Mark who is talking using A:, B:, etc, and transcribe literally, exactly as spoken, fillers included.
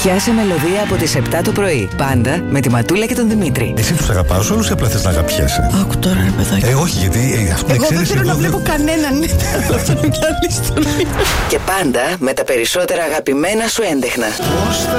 A: Πιάσε μελωδία από τις επτά το πρωί. Πάντα με τη Ματούλα και τον Δημήτρη.
B: Εσύ τους αγαπάς όλους ή απλά θες να αγαπιέσαι?
C: Άκου τώρα, ρε παιδάκι.
B: Ε, όχι, γιατί. Ε, αυτό
C: εγώ
B: ξέρεις,
C: δεν θέλω
B: εγώ
C: να
B: δεν-
C: βλέπω κανέναν. Αυτό είναι μια άλλη ιστορία.
A: Και πάντα με τα περισσότερα αγαπημένα σου έντεχνα.
B: Πώς θα